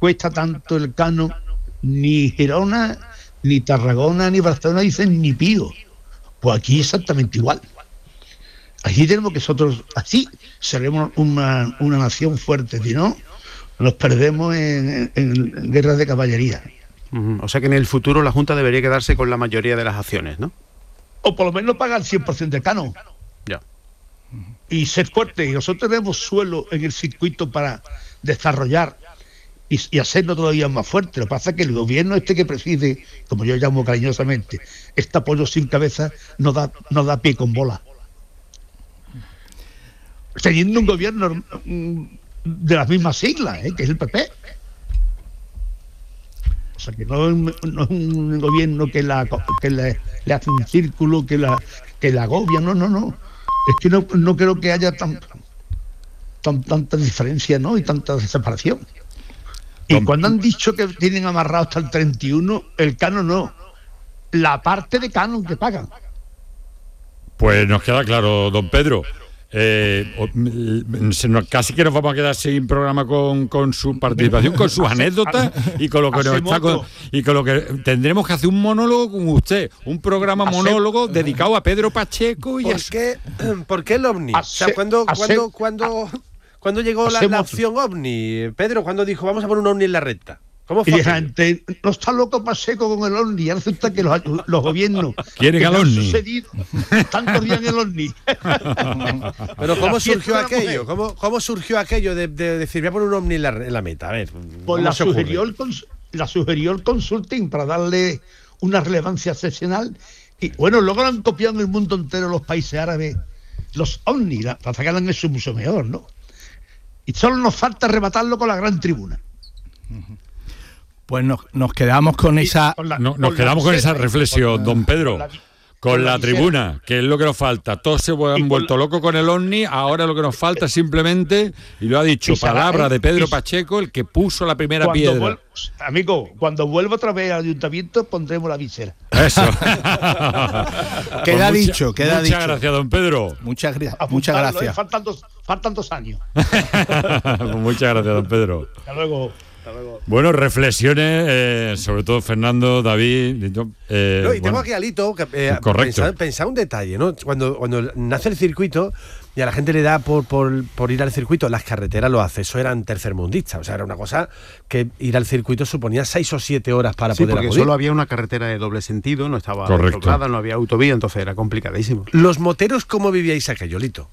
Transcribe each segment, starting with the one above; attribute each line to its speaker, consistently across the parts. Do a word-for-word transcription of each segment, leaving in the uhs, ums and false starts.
Speaker 1: cuesta tanto el canon, ni Girona, ni Tarragona, ni Barcelona dicen ni pío. Pues aquí exactamente igual. Aquí tenemos que nosotros, así seremos una, una nación fuerte, si no, nos perdemos en, en, en guerras de caballería.
Speaker 2: Uh-huh. O sea que en el futuro la Junta debería quedarse con la mayoría de las acciones, ¿no?
Speaker 1: O por lo menos pagar el cien por ciento del canon.
Speaker 2: Ya.
Speaker 1: Y ser fuerte. Y nosotros tenemos suelo en el circuito para desarrollar y, y hacerlo todavía más fuerte. Lo que pasa es que el gobierno este que preside, como yo llamo cariñosamente, este pollo sin cabeza, no da, no da pie con bola. Teniendo un gobierno de las mismas siglas, ¿eh? Que es el P P. O sea, que no, no es un gobierno que, la, que le, le hace un círculo, que la, que la agobia, no, no, no. Es que no, no creo que haya tan, tan, tanta diferencia, ¿no? Y tanta separación. Y Tom. Cuando han dicho que tienen amarrado hasta el treinta y uno, el canon no. La parte de canon que pagan.
Speaker 3: Pues nos queda claro, don Pedro. Eh, se nos, casi que nos vamos a quedar sin programa con, con su participación, con sus anécdotas y con lo que nos está con, y con lo que tendremos que hacer un monólogo con usted, un programa monólogo dedicado a Pedro Pacheco y
Speaker 4: ¿Por
Speaker 3: a
Speaker 4: qué, ¿por qué el OVNI? O sea, ¿cuándo, cuándo, cuándo, cuándo llegó la, la opción OVNI? Pedro, ¿cuándo dijo vamos a poner un OVNI en la recta? ¿Cómo fue?
Speaker 1: Y gente, no está loco Pacheco con el OVNI. Ya resulta que los, los gobiernos
Speaker 3: quieren al OVNI.
Speaker 1: Están corriendo el OVNI.
Speaker 4: Pero ¿cómo surgió aquello? ¿Cómo, ¿Cómo surgió aquello de, de decir voy a poner un OVNI en la, en la meta? A ver.
Speaker 1: Pues la sugirió, el, la sugirió el consulting para darle una relevancia excepcional. Y bueno, luego lo han copiado en el mundo entero los países árabes, los OVNI, la, para sacarlo en eso mucho mejor, ¿no? Y solo nos falta arrebatarlo con la gran tribuna.
Speaker 5: Uh-huh. Pues nos, nos quedamos con esa
Speaker 3: con la, no, nos con quedamos con esa reflexión, con, don Pedro, con la, con con la, la tribuna, que es lo que nos falta. Todos se han vuelto locos con el OVNI, ahora lo que nos falta simplemente, y lo ha dicho, palabra de Pedro Pacheco, el que puso la primera piedra.
Speaker 1: Vuelvo, amigo, cuando vuelva otra vez al ayuntamiento pondremos la visera.
Speaker 3: Eso.
Speaker 5: Queda pues dicho,
Speaker 3: mucha,
Speaker 5: queda
Speaker 3: muchas
Speaker 5: dicho.
Speaker 3: Muchas gracias, don Pedro.
Speaker 5: Muchas, muchas gracias.
Speaker 1: Eh, faltan, dos, faltan dos años.
Speaker 3: Pues muchas gracias, don Pedro.
Speaker 1: Hasta luego.
Speaker 3: Bueno, reflexiones, eh, sobre todo Fernando, David. Yo, eh,
Speaker 4: no, y tengo
Speaker 3: bueno,
Speaker 4: aquí a Lito, que eh,
Speaker 3: correcto.
Speaker 4: Pensaba un detalle, ¿no? Cuando, cuando nace el circuito y a la gente le da por, por, por ir al circuito, las carreteras, los accesos eran tercermundistas. O sea, era una cosa que ir al circuito suponía seis o siete horas para
Speaker 2: sí,
Speaker 4: poder
Speaker 2: porque
Speaker 4: acudir.
Speaker 2: Solo había una carretera de doble sentido, no estaba
Speaker 3: doblada,
Speaker 2: no había autovía, entonces era complicadísimo.
Speaker 4: Los moteros, ¿cómo vivíais aquello, Lito?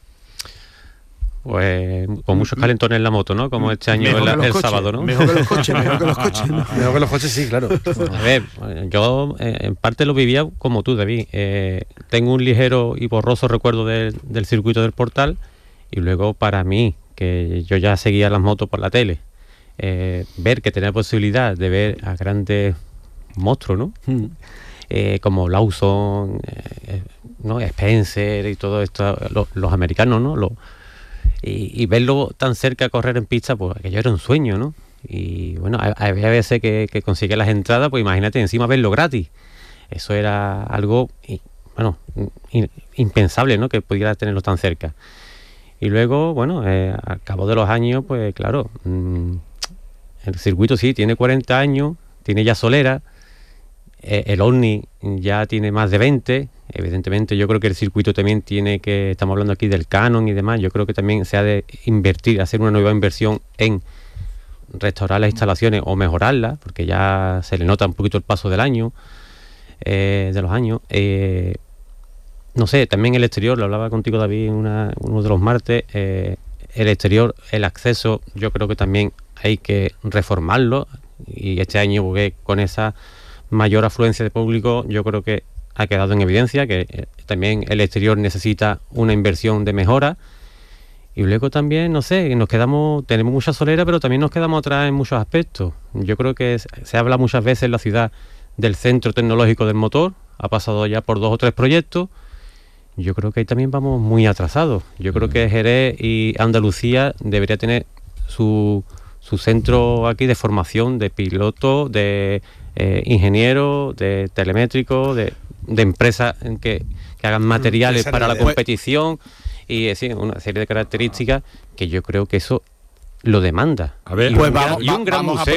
Speaker 6: Pues con muchos calentones en la moto, ¿no? Como este año el, el sábado, ¿no?
Speaker 4: Mejor que los coches, mejor que los coches. ¿no? Mejor que los coches, sí, claro.
Speaker 6: A ver, yo eh, en parte lo vivía como tú, David. Eh, tengo un ligero y borroso recuerdo de, del circuito del Portal, y luego para mí, que yo ya seguía las motos por la tele, eh, ver que tenía posibilidad de ver a grandes monstruos, ¿no? Mm. Eh, como Lawson, eh, ¿no? Spencer y todo esto, los, los americanos, ¿no? Los, Y, y verlo tan cerca, correr en pista, pues aquello era un sueño, ¿no? Y bueno, había veces que, que conseguía las entradas, pues imagínate, encima verlo gratis. Eso era algo, bueno, in, impensable, ¿no? Que pudiera tenerlo tan cerca. Y luego, bueno, eh, al cabo de los años, pues claro, mmm, el circuito sí, tiene cuarenta años, tiene ya solera, eh, el OVNI ya tiene más de veinte. Evidentemente yo creo que el circuito también tiene que, estamos hablando aquí del canon y demás, yo creo que también se ha de invertir, hacer una nueva inversión en restaurar las instalaciones o mejorarlas, porque ya se le nota un poquito el paso del año, eh, de los años. Eh, no sé, también el exterior, lo hablaba contigo David en una, uno de los martes, eh, el exterior, el acceso, yo creo que también hay que reformarlo, y este año porque con esa mayor afluencia de público yo creo que ha quedado en evidencia que eh, también el exterior necesita una inversión de mejora. Y luego también, no sé, nos quedamos, tenemos mucha solera, pero también nos quedamos atrás en muchos aspectos. Yo creo que se habla muchas veces en la ciudad del centro tecnológico del motor, ha pasado ya por dos o tres proyectos. Yo creo que ahí también vamos muy atrasados. Yo creo que Jerez y Andalucía debería tener su, su centro aquí de formación de pilotos, de eh, ingenieros, de telemétricos, de... de empresas que, que hagan materiales para la competición y es decir, una serie de características que yo creo que eso lo demanda.
Speaker 3: A ver,
Speaker 6: y,
Speaker 5: pues
Speaker 6: un,
Speaker 5: vamos,
Speaker 6: y un gran
Speaker 5: vamos
Speaker 6: museo.